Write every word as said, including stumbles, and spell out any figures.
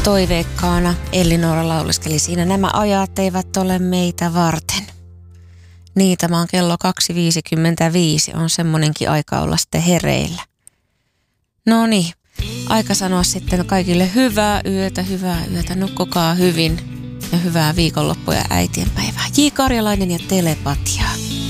Toiveikkaana Elli-Noora lauleskeli siinä. Nämä ajat eivät ole meitä varten. Niin, tämä on kello kaksi viisikymmentäviisi. On semmonenkin aika olla sitten hereillä. No niin, aika sanoa sitten kaikille hyvää yötä, hyvää yötä. Nukkukaa hyvin ja hyvää viikonloppua ja äitienpäivää. J. Karjalainen ja Telepatia.